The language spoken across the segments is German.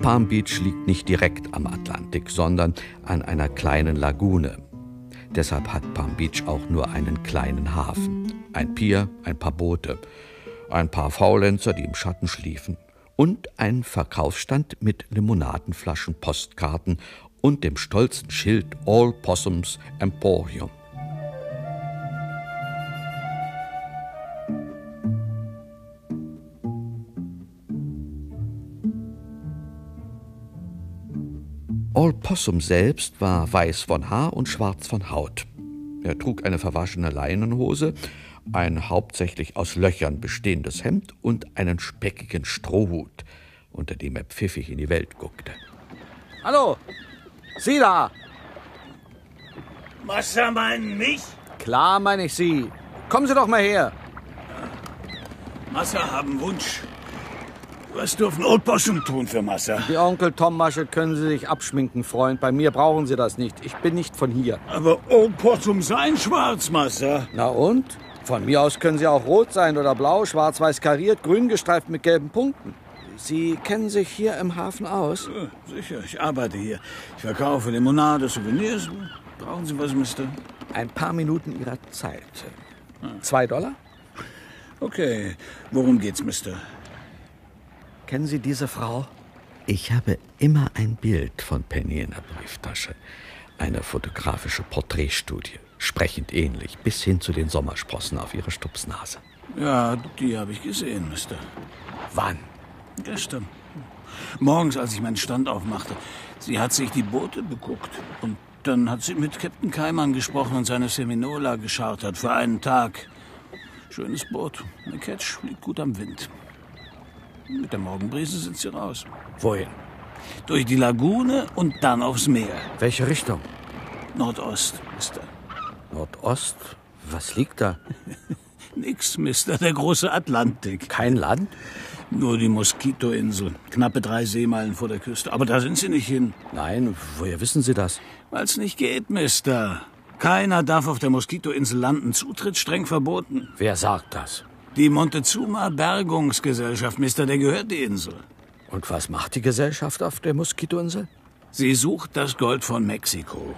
Palm Beach liegt nicht direkt am Atlantik, sondern an einer kleinen Lagune. Deshalb hat Palm Beach auch nur einen kleinen Hafen. Ein Pier, ein paar Boote, ein paar Faulenzer, die im Schatten schliefen und einen Verkaufsstand mit Limonadenflaschen, Postkarten und dem stolzen Schild All Possums Emporium. All Possum selbst war weiß von Haar und schwarz von Haut. Er trug eine verwaschene Leinenhose, ein hauptsächlich aus Löchern bestehendes Hemd und einen speckigen Strohhut, unter dem er pfiffig in die Welt guckte. Hallo, Sie da! Massa meinen mich? Klar meine ich Sie. Kommen Sie doch mal her. Massa haben Wunsch. Was dürfen Old Possum tun für Massa? Die Onkel Tom-Masche können Sie sich abschminken, Freund. Bei mir brauchen Sie das nicht. Ich bin nicht von hier. Aber Old Possum sein schwarz, Massa. Na und? Von mir aus können Sie auch rot sein oder blau, schwarz-weiß kariert, grün gestreift mit gelben Punkten. Sie kennen sich hier im Hafen aus? Ja, sicher, ich arbeite hier. Ich verkaufe Limonade, Souvenirs. Brauchen Sie was, Mister? Ein paar Minuten Ihrer Zeit. $2? Okay, worum geht's, Mister? Kennen Sie diese Frau? Ich habe immer ein Bild von Penny in der Brieftasche. Eine fotografische Porträtstudie, sprechend ähnlich, bis hin zu den Sommersprossen auf ihrer Stupsnase. Ja, die habe ich gesehen, Mister. Wann? Gestern. Morgens, als ich meinen Stand aufmachte. Sie hat sich die Boote beguckt. Und dann hat sie mit Captain Keimann gesprochen und seine Seminola geschartert für einen Tag. Schönes Boot. Eine Ketch liegt gut am Wind. Mit der Morgenbrise sind sie raus. Wohin? Durch die Lagune und dann aufs Meer. Welche Richtung? Nordost, Mister. Nordost? Was liegt da? Nix, Mister. Der große Atlantik. Kein Land? Nur die Moskitoinsel. Knappe 3 Seemeilen vor der Küste. Aber da sind sie nicht hin. Nein, woher wissen Sie das? Weil's nicht geht, Mister. Keiner darf auf der Moskitoinsel landen. Zutritt streng verboten. Wer sagt das? Die Montezuma Bergungsgesellschaft, Mister, der gehört die Insel. Und was macht die Gesellschaft auf der Moskitoinsel? Sie sucht das Gold von Mexiko.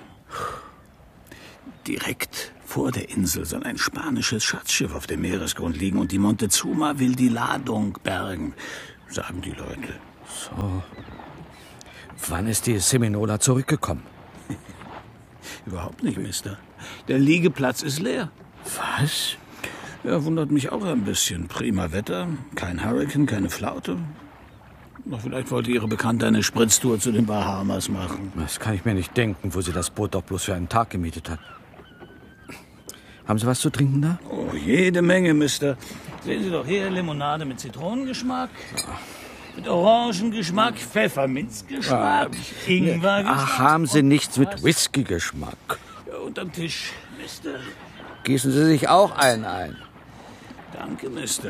Direkt vor der Insel soll ein spanisches Schatzschiff auf dem Meeresgrund liegen und die Montezuma will die Ladung bergen, sagen die Leute. So. Wann ist die Seminola zurückgekommen? Überhaupt nicht, Mister. Der Liegeplatz ist leer. Was? Ja, wundert mich auch ein bisschen. Prima Wetter, kein Hurrikan, keine Flaute. Na, vielleicht wollte Ihre Bekannte eine Spritztour zu den Bahamas machen. Das kann ich mir nicht denken, wo sie das Boot doch bloß für einen Tag gemietet hat. Haben Sie was zu trinken da? Oh, jede Menge, Mister. Sehen Sie doch hier, Limonade mit Zitronengeschmack, mit Orangengeschmack, Pfefferminzgeschmack, Ingwergeschmack. Ach, haben Sie nichts mit Whisky-Geschmack? Ja, unterm Tisch, Mister. Gießen Sie sich auch einen ein? Danke, Mister.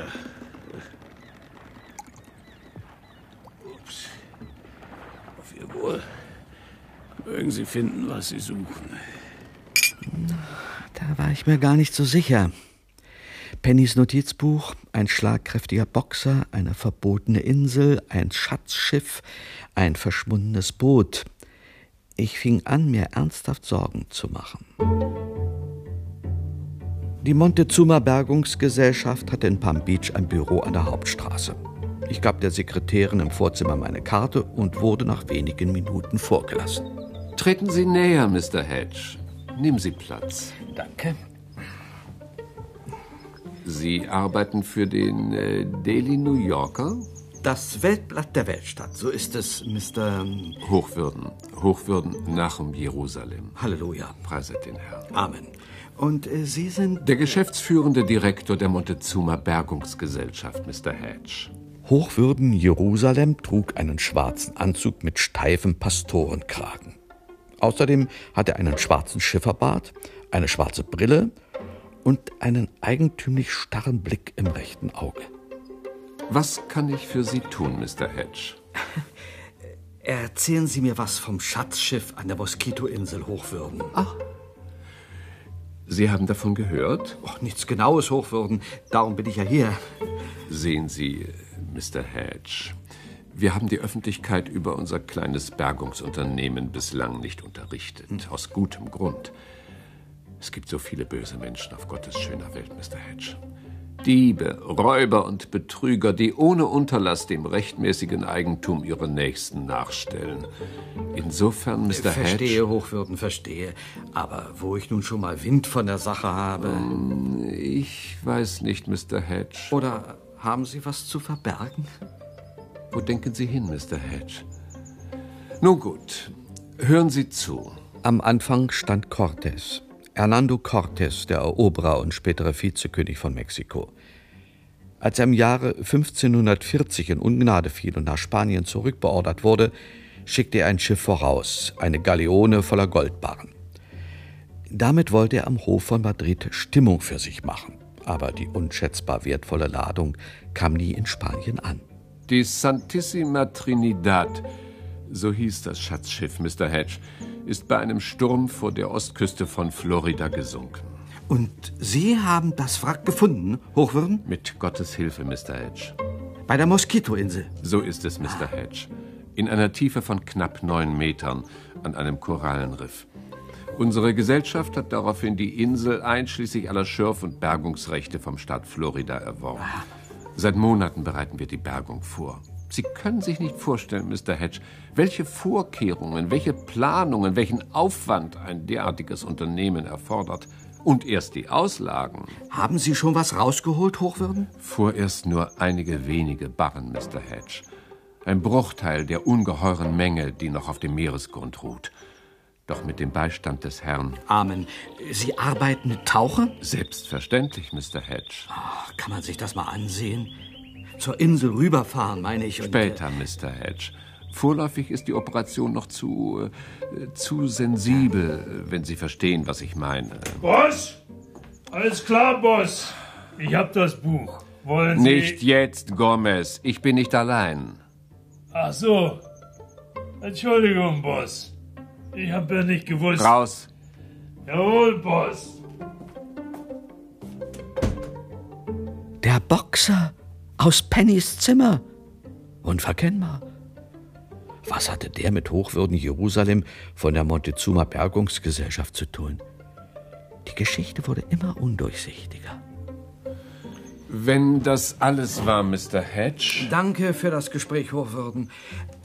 Ups. Auf Ihr Wohl. Mögen Sie finden, was Sie suchen. Da war ich mir gar nicht so sicher. Pennys Notizbuch, ein schlagkräftiger Boxer, eine verbotene Insel, ein Schatzschiff, ein verschwundenes Boot. Ich fing an, mir ernsthaft Sorgen zu machen. Die Montezuma Bergungsgesellschaft hatte in Palm Beach ein Büro an der Hauptstraße. Ich gab der Sekretärin im Vorzimmer meine Karte und wurde nach wenigen Minuten vorgelassen. Treten Sie näher, Mr. Hedge. Nehmen Sie Platz. Danke. Sie arbeiten für den Daily New Yorker? Das Weltblatt der Weltstadt, so ist es, Mr. Hochwürden. Hochwürden Nachum Jerusalem. Halleluja. Preiset den Herrn. Amen. Und Sie sind... Der geschäftsführende Direktor der Montezuma Bergungsgesellschaft, Mr. Hedge. Hochwürden Jerusalem trug einen schwarzen Anzug mit steifem Pastorenkragen. Außerdem hatte er einen schwarzen Schifferbart, eine schwarze Brille und einen eigentümlich starren Blick im rechten Auge. Was kann ich für Sie tun, Mr. Hedge? Erzählen Sie mir was vom Schatzschiff an der Moskitoinsel, Hochwürden. Ach, Sie haben davon gehört? Och, nichts Genaues, Hochwürden. Darum bin ich ja hier. Sehen Sie, Mr. Hedge, Wir haben die Öffentlichkeit über unser kleines Bergungsunternehmen bislang nicht unterrichtet. Aus gutem Grund. Es gibt so viele böse Menschen auf Gottes schöner Welt, Mr. Hedge. Diebe, Räuber und Betrüger, die ohne Unterlass dem rechtmäßigen Eigentum ihrer Nächsten nachstellen. Insofern, Mr. Hedge... Verstehe, Hochwürden, verstehe. Aber wo ich nun schon mal Wind von der Sache habe... Ich weiß nicht, Mr. Hedge. Oder haben Sie was zu verbergen? Wo denken Sie hin, Mr. Hedge? Nun gut, hören Sie zu. Am Anfang stand Cortés. Hernando Cortés, der Eroberer und spätere Vizekönig von Mexiko. Als er im Jahre 1540 in Ungnade fiel und nach Spanien zurückbeordert wurde, schickte er ein Schiff voraus, eine Galeone voller Goldbarren. Damit wollte er am Hof von Madrid Stimmung für sich machen. Aber die unschätzbar wertvolle Ladung kam nie in Spanien an. Die Santissima Trinidad, so hieß das Schatzschiff, Mr. Hedge, ist bei einem Sturm vor der Ostküste von Florida gesunken. Und Sie haben das Wrack gefunden, Hochwürden? Mit Gottes Hilfe, Mr. Hedge. Bei der Moskitoinsel? So ist es, Mr. Hedge. In einer Tiefe von knapp 9 Metern an einem Korallenriff. Unsere Gesellschaft hat daraufhin die Insel einschließlich aller Schürf- und Bergungsrechte vom Staat Florida erworben. Seit Monaten bereiten wir die Bergung vor. Sie können sich nicht vorstellen, Mr. Hedge, welche Vorkehrungen, welche Planungen, welchen Aufwand ein derartiges Unternehmen erfordert. Und erst die Auslagen. Haben Sie schon was rausgeholt, Hochwürden? Vorerst nur einige wenige Barren, Mr. Hedge. Ein Bruchteil der ungeheuren Menge, die noch auf dem Meeresgrund ruht. Doch mit dem Beistand des Herrn. Amen. Sie arbeiten mit Tauchern? Selbstverständlich, Mr. Hedge. Kann man sich das mal ansehen? Zur Insel rüberfahren, meine ich. Später, Mr. Hedge. Vorläufig ist die Operation noch zu sensibel, wenn Sie verstehen, was ich meine. Boss? Alles klar, Boss. Ich hab das Buch. Wollen Sie... Nicht jetzt, Gomez. Ich bin nicht allein. Ach so. Entschuldigung, Boss. Ich hab ja nicht gewusst... Raus. Jawohl, Boss. Der Boxer aus Pennys Zimmer. Unverkennbar. Was hatte der mit Hochwürden Jerusalem von der Montezuma Bergungsgesellschaft zu tun? Die Geschichte wurde immer undurchsichtiger. Wenn das alles war, Mr. Hedge... Danke für das Gespräch, Hochwürden.